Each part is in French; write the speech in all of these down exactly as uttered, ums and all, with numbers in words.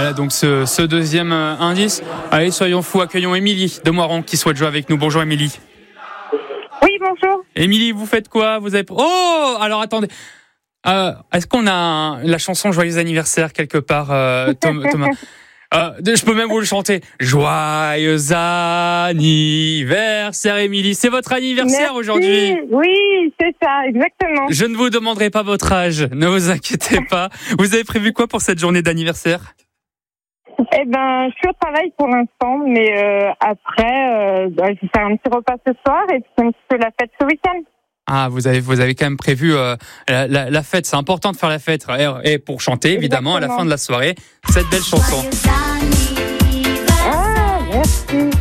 Voilà donc ce, ce deuxième euh, indice. Allez, soyons fous, accueillons Émilie de Moiron qui souhaite jouer avec nous. Bonjour Émilie. Oui, bonjour. Émilie, vous faites quoi? Vous avez... Oh, alors attendez. Euh, est-ce qu'on a un- la chanson Joyeux anniversaire quelque part, euh, Tom- Thomas? Euh, je peux même vous le chanter. Joyeux anniversaire, Émilie. C'est votre anniversaire Merci. aujourd'hui. Oui, c'est ça, exactement. Je ne vous demanderai pas votre âge. Ne vous inquiétez pas. Vous avez prévu quoi pour cette journée d'anniversaire? Eh ben, je suis au travail pour l'instant, mais euh, après, euh, bah, je vais faire un petit repas ce soir et puis un petit peu la fête ce week-end. Ah, vous avez, vous avez quand même prévu euh, la, la, la fête. C'est important de faire la fête. Et, et pour chanter, évidemment, Exactement. à la fin de la soirée, cette belle chanson. Ah, merci.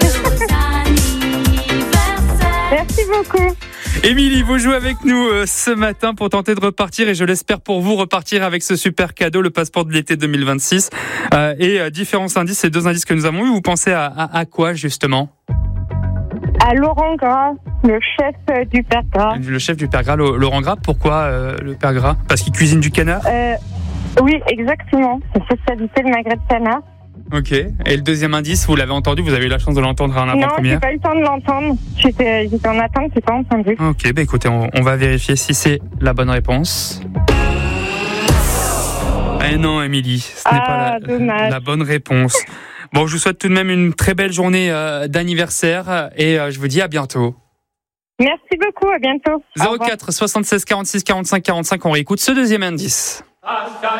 Merci beaucoup. Émilie, vous jouez avec nous euh, ce matin pour tenter de repartir et je l'espère pour vous repartir avec ce super cadeau, le passeport de l'été deux mille vingt-six. Euh, et euh, différents indices, ces deux indices que nous avons eus, vous pensez à, à, à quoi justement? À Laurent Gras, le chef euh, du Père Gras. Le chef du Père Gras, Laurent Gras. Pourquoi euh, le Père Gras? Parce qu'il cuisine du canard? Euh, oui, exactement. C'est spécialité le magret de canard. Ok. Et le deuxième indice, vous l'avez entendu, vous avez eu la chance de l'entendre en Non, avant-première? j'ai pas eu le temps de l'entendre. J'étais, j'étais en attente, j'ai pas entendu. Ok, bah écoutez, on, on va vérifier si c'est la bonne réponse. Eh non, Émilie, ce n'est Ah, pas la, dommage. la bonne réponse. Bon, je vous souhaite tout de même une très belle journée euh, d'anniversaire et euh, je vous dis à bientôt. Merci beaucoup, à bientôt. Au zéro revoir. quatre soixante-seize quarante-six quarante-cinq quarante-cinq, on réécoute ce deuxième indice.